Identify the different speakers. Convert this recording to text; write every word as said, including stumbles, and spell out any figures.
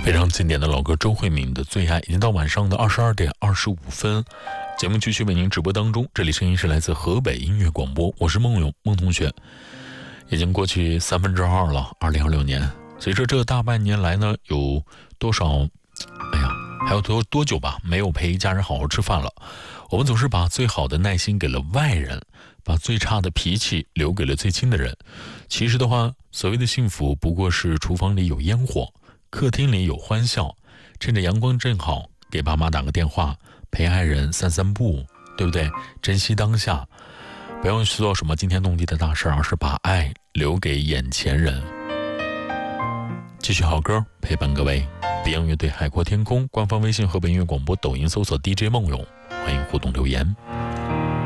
Speaker 1: 非常经典的老歌周慧敏的最爱，已经到晚上的二十二点二十五分，节目继续为您直播当中。这里声音是来自河北音乐广播，我是孟勇孟同学。已经过去三分之二了，二零二六年。随着这大半年来呢，有多少，哎呀，还有多多久吧，没有陪家人好好吃饭了。我们总是把最好的耐心给了外人，把最差的脾气留给了最亲的人。其实的话，所谓的幸福不过是厨房里有烟火，客厅里有欢笑，趁着阳光正好给爸妈打个电话，陪爱人散散步，对不对？珍惜当下，不用去做什么惊天动地的大事，而是把爱留给眼前人。继续好歌陪伴各位，别样乐队海阔天空官方微信河北音乐广播，抖音搜索 D J 梦勇，欢迎互动留言。